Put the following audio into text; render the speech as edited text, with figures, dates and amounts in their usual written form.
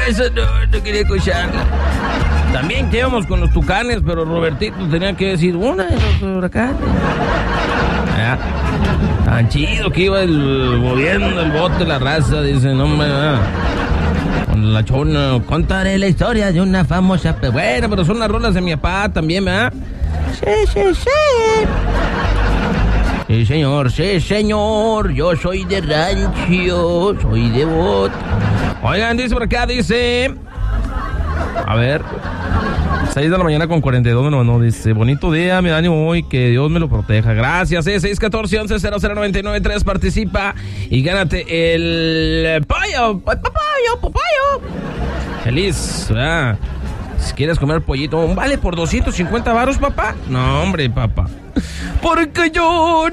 eso no quería escucharla. También que íbamos con los tucanes, pero Robertito tenía que decir una de los huracanes. Tan chido que iba moviendo el bote, la raza, dice, no me... Con la chona, contaré la historia de una famosa... Bueno, pero son las rolas de mi papá también, ¿verdad? Sí. Sí, señor, yo soy de rancho, soy de bot. Oigan, dice por acá, dice... A ver... 6 de la mañana con 42, no, dice, bonito día, me da ánimo hoy, que Dios me lo proteja. Gracias, 614-11-0099-3, participa y gánate el papayo. Feliz, ¿verdad? Si quieres comer pollito, vale por 250 varos, papá. No, hombre, papá. Porque yo